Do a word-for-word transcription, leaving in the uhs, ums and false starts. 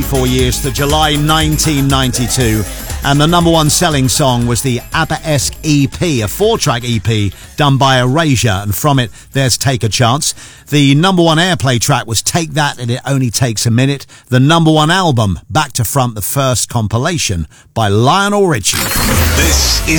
twenty-four years to July nineteen ninety-two, and the number one selling song was the ABBA-esque E P, a four-track E P done by Erasure, and from it there's Take a Chance. The number one airplay track was Take That and It Only Takes a Minute. The number one album, Back to Front, the first compilation by Lionel Richie. This is